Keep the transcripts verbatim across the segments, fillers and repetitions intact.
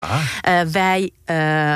Uh, wij uh,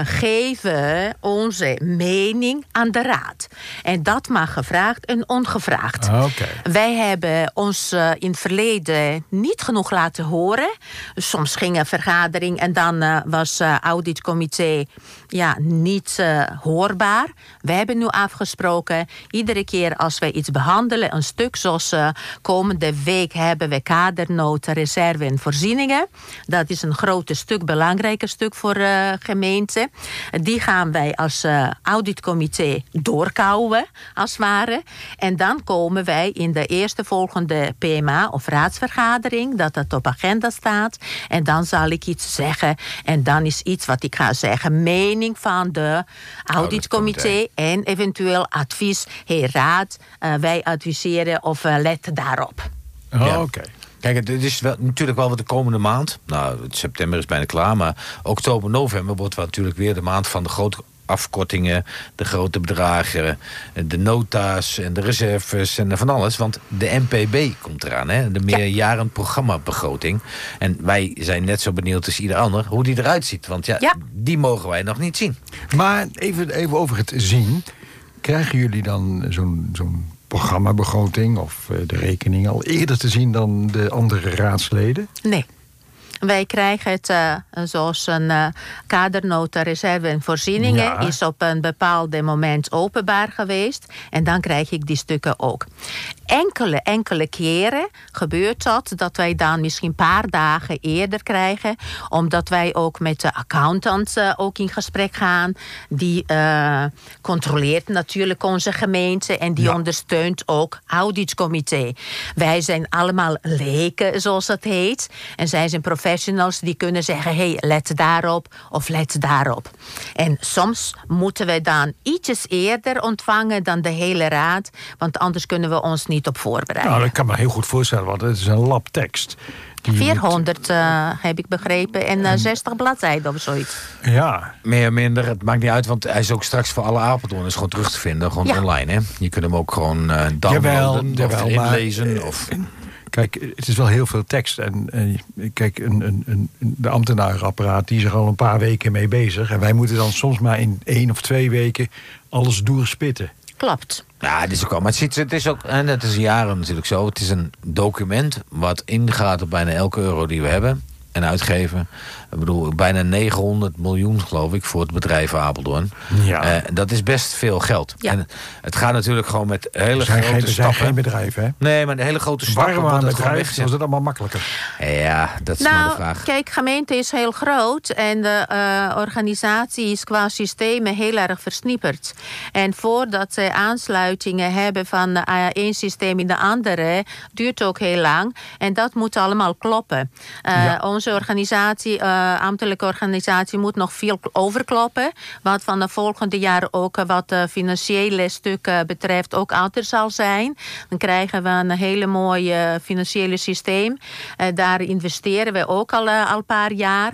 geven onze mening aan de raad. En dat mag gevraagd en ongevraagd. Okay. Wij hebben ons uh, in het verleden niet genoeg laten horen. Soms ging een vergadering en dan uh, was uh, auditcomité ja, niet uh, hoorbaar. We hebben nu afgesproken, iedere keer als wij iets behandelen, een stuk zoals uh, komende week hebben we kadernota, reserve en voorzieningen. Dat is een groot stuk, belangrijk stuk voor uh, gemeenten. Die gaan wij als uh, auditcomité doorkouwen, als het ware. En dan komen wij in de eerste volgende P M A of raadsvergadering, dat dat op agenda staat. En dan zal ik iets zeggen. En dan is iets wat ik ga zeggen, mening van de auditcomité en eventueel advies. Hey raad, uh, wij adviseren of uh, let daarop. Oh, ja. Oké. Okay. Kijk, het is wel, natuurlijk wel wat de komende maand. Nou, september is bijna klaar, maar oktober, november wordt wel natuurlijk weer de maand van de grote afkortingen, de grote bedragen, de nota's en de reserves en van alles. Want de M P B komt eraan, hè? De meerjaren programmabegroting. En wij zijn net zo benieuwd als ieder ander hoe die eruit ziet. Want ja, ja. die mogen wij nog niet zien. Maar even, even over het zien. Krijgen jullie dan zo'n zo'n programmabegroting of de rekening al eerder te zien dan de andere raadsleden? Nee. Wij krijgen het uh, zoals een uh, kadernota, reserve en voorzieningen. Ja. Is op een bepaald moment openbaar geweest. En dan krijg ik die stukken ook. Enkele, enkele keren gebeurt dat, dat wij dan misschien een paar dagen eerder krijgen. Omdat wij ook met de accountant uh, ook in gesprek gaan. Die uh, controleert natuurlijk onze gemeente en die ja. ondersteunt ook auditcomité. Wij zijn allemaal leken, zoals dat heet. En zij zijn professionals die kunnen zeggen, hey, let daarop of let daarop. En soms moeten we dan ietsjes eerder ontvangen dan de hele raad. Want anders kunnen we ons niet op voorbereiden. Nou, dat kan me heel goed voorstellen, want het is een lap tekst. vierhonderd moet... uh, heb ik begrepen en uh, zestig bladzijden of zoiets. Ja. Meer minder, het maakt niet uit, want hij is ook straks voor alle Apeldoorners gewoon terug te vinden. Gewoon ja. online, hè. Je kunt hem ook gewoon uh, downloaden jawel, of jawel, inlezen. Maar, of... Kijk, het is wel heel veel tekst. En, en kijk, een, een, een, de ambtenarenapparaat die is er al een paar weken mee bezig. En wij moeten dan soms maar in één of twee weken alles doorspitten. Klopt. Ja, het is ook al. Maar het is, het is ook, en het is jaren natuurlijk zo. Het is een document wat ingaat op bijna elke euro die we hebben en uitgeven. Ik bedoel, bijna negenhonderd miljoen, geloof ik, voor het bedrijf Apeldoorn. Ja. Uh, dat is best veel geld. Ja. En het gaat natuurlijk gewoon met hele zijn grote geen, stappen. zijn geen bedrijf, hè? Nee, maar de hele grote stappen. Warm aan het bedrijf, was het allemaal makkelijker. Ja, dat is nou, maar de vraag. Kijk, gemeente is heel groot en de uh, organisatie is qua systemen heel erg versnipperd. En voordat ze aansluitingen hebben van uh, één systeem in de andere, duurt ook heel lang. En dat moet allemaal kloppen. Uh, ja. Onze organisatie, uh, ambtelijke organisatie, moet nog veel overkloppen. Wat van de volgende jaar ook uh, wat uh, financiële stukken betreft ook anders zal zijn. Dan krijgen we een hele mooie financiële systeem. Uh, daar investeren we ook al uh, al een paar jaar.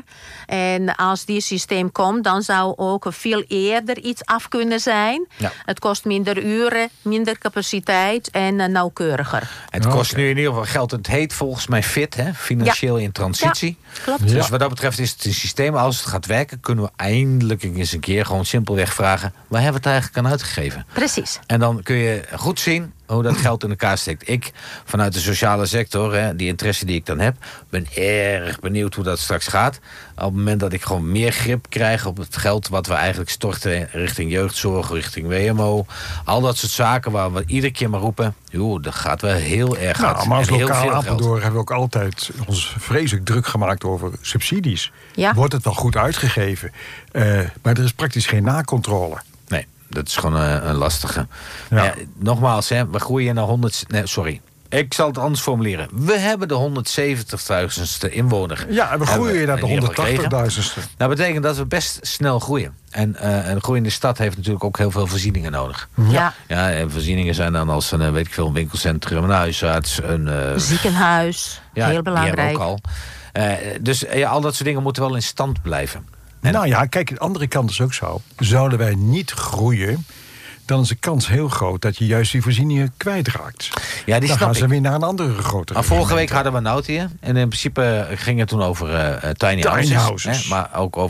En als die systeem komt, dan zou ook veel eerder iets af kunnen zijn. Ja. Het kost minder uren, minder capaciteit en uh, nauwkeuriger. Het kost nu in ieder geval geld. Het heet volgens mij fit, hè? Financieel ja. in transitie. Ja, klopt. Dus ja. wat dat betreft is het een systeem. Als het gaat werken, kunnen we eindelijk eens een keer gewoon simpelweg vragen, waar hebben we het eigenlijk aan uitgegeven? Precies. En dan kun je goed zien hoe dat geld in elkaar steekt. Ik, vanuit de sociale sector, hè, die interesse die ik dan heb, ben erg benieuwd hoe dat straks gaat. Op het moment dat ik gewoon meer grip krijg op het geld wat we eigenlijk storten richting jeugdzorg, richting W M O. Al dat soort zaken waar we iedere keer maar roepen, joh, dat gaat wel heel erg hard. Nou, maar als en heel lokaal veel Apeldoorn geld. hebben we ook altijd ons vreselijk druk gemaakt over subsidies. Ja. Wordt het wel goed uitgegeven? Uh, maar er is praktisch geen nakontrole. Nee, dat is gewoon een, een lastige. Ja. Ja, nogmaals, hè, we groeien naar honderd... Nee, sorry. Ik zal het anders formuleren. We hebben de honderdzeventigduizendste inwoner. Ja, en we groeien we naar de honderdtachtigduizendste. Dat betekent dat we best snel groeien. En uh, een groeiende stad heeft natuurlijk ook heel veel voorzieningen nodig. Ja. Ja, en voorzieningen zijn dan als een, weet ik veel, een winkelcentrum, een huisarts, een uh, ziekenhuis. Ja, heel belangrijk. Die ook al. Uh, dus ja, al dat soort dingen moeten wel in stand blijven. En nou ja, kijk, de andere kant is ook zo. Zouden wij niet groeien, dan is de kans heel groot dat je juist die voorzieningen kwijtraakt. Ja, die dan snap gaan ze ik. weer naar een andere grotere. Maar vorige week gemeente. hadden we Nout hier. En in principe ging het toen over uh, tiny, Tiny houses. houses. Hè, maar ook over